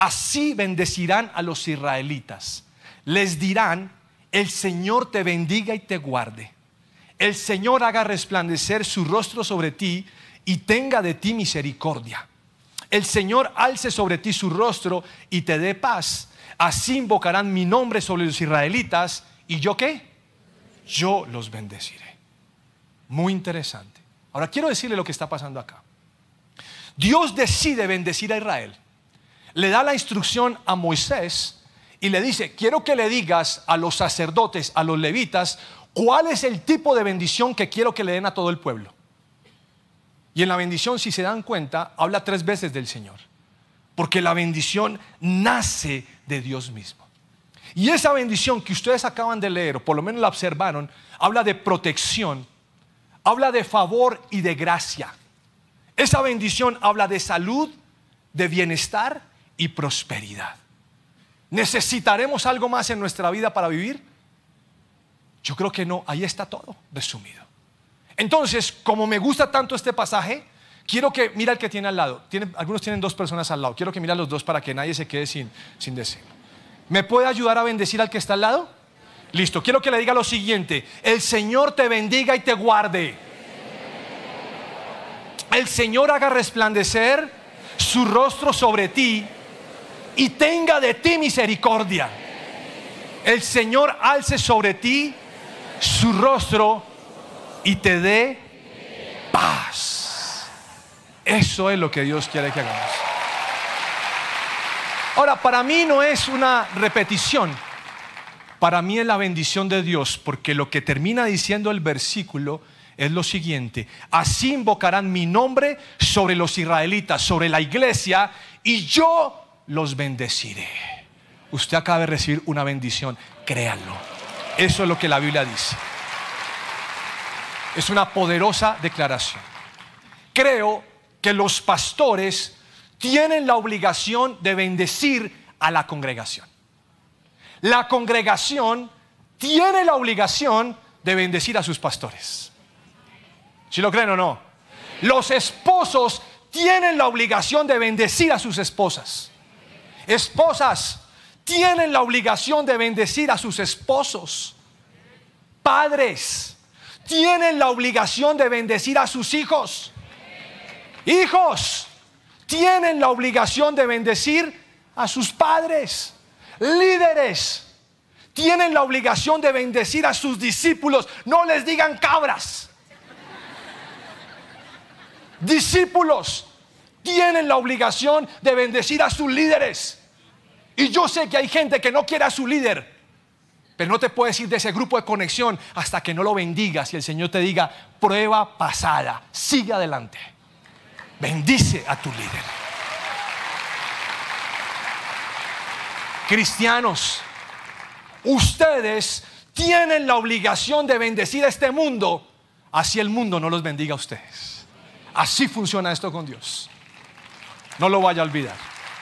así bendecirán a los israelitas. Les dirán: el Señor te bendiga y te guarde. El Señor haga resplandecer su rostro sobre ti y tenga de ti misericordia. El Señor alce sobre ti su rostro y te dé paz. Así invocarán mi nombre sobre los israelitas. ¿Y yo qué? Yo los bendeciré. Muy interesante. Ahora quiero decirle lo que está pasando acá. Dios decide bendecir a Israel. Le da la instrucción a Moisés y le dice: quiero que le digas a los sacerdotes, a los levitas, cuál es el tipo de bendición que quiero que le den a todo el pueblo. Y en la bendición, si se dan cuenta, habla 3 veces del Señor, porque la bendición nace de Dios mismo. Y esa bendición que ustedes acaban de leer, o por lo menos la observaron, habla de protección, habla de favor y de gracia. Esa bendición habla de salud, de bienestar y prosperidad. ¿Necesitaremos algo más en nuestra vida para vivir? Yo creo que no. Ahí está todo resumido. Entonces, como me gusta tanto este pasaje, quiero que mira el que tiene al lado. Algunos tienen 2 personas al lado. Quiero que mire a los 2 para que nadie se quede sin decirlo. ¿Me puede ayudar a bendecir al que está al lado? Listo. Quiero que le diga lo siguiente: el Señor te bendiga y te guarde. El Señor haga resplandecer su rostro sobre ti y tenga de ti misericordia. El Señor alce sobre ti su rostro y te dé paz. Eso es lo que Dios quiere que hagamos. Ahora, para mí no es una repetición. Para mí es la bendición de Dios, porque lo que termina diciendo el versículo es lo siguiente: así invocarán mi nombre sobre los israelitas, sobre la iglesia, y yo los bendeciré. Usted acaba de recibir una bendición, créanlo. Eso es lo que la Biblia dice. Es una poderosa declaración. Creo que los pastores tienen la obligación de bendecir a la congregación. La congregación tiene la obligación de bendecir a sus pastores. ¿Sí lo creen o no? Los esposos tienen la obligación de bendecir a sus esposas. Esposas tienen la obligación de bendecir a sus esposos. Padres tienen la obligación de bendecir a sus hijos. Hijos tienen la obligación de bendecir a sus padres. Líderes tienen la obligación de bendecir a sus discípulos. No les digan cabras. Discípulos tienen la obligación de bendecir a sus líderes. Y yo sé que hay gente que no quiere a su líder, pero no te puedes ir de ese grupo de conexión hasta que no lo bendigas y el Señor te diga: prueba pasada, sigue adelante. Bendice a tu líder. Cristianos, ustedes tienen la obligación de bendecir a este mundo, así el mundo no los bendiga a ustedes. Así funciona esto con Dios. No lo vaya a olvidar.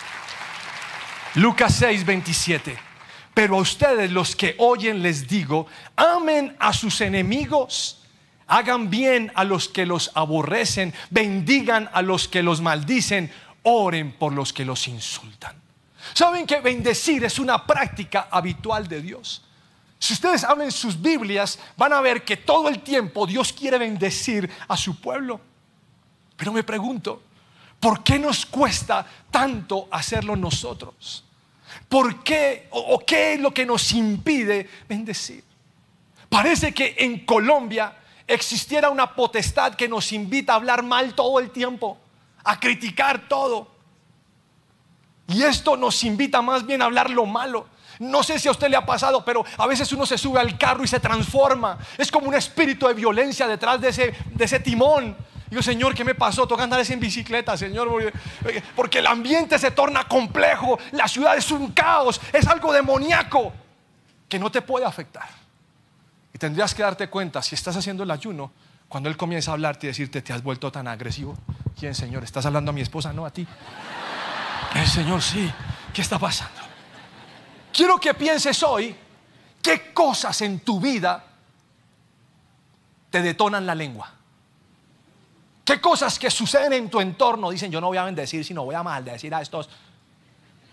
Lucas 6:27. Pero a ustedes, los que oyen, les digo: amen a sus enemigos, hagan bien a los que los aborrecen, bendigan a los que los maldicen, oren por los que los insultan. ¿Saben que bendecir es una práctica habitual de Dios? Si ustedes abren sus Biblias, van a ver que todo el tiempo Dios quiere bendecir a su pueblo. Pero me pregunto, ¿por qué nos cuesta tanto hacerlo nosotros? ¿Por qué o qué es lo que nos impide bendecir? Parece que en Colombia existiera una potestad que nos invita a hablar mal todo el tiempo, a criticar todo. Y esto nos invita más bien a hablar lo malo. No sé si a usted le ha pasado, pero a veces uno se sube al carro y se transforma. Es como un espíritu de violencia detrás de ese timón. Digo: Señor, ¿qué me pasó? Toca andar en bicicleta, Señor, porque el ambiente se torna complejo. La ciudad es un caos, es algo demoníaco que no te puede afectar. Y tendrías que darte cuenta, si estás haciendo el ayuno, cuando Él comienza a hablarte y decirte: te has vuelto tan agresivo. ¿Quién, Señor? ¿Estás hablando a mi esposa? No, a ti. Señor, sí. ¿Qué está pasando? Quiero que pienses hoy qué cosas en tu vida te detonan la lengua. ¿Qué cosas que suceden en tu entorno dicen: yo no voy a bendecir, sino voy a maldecir a estos?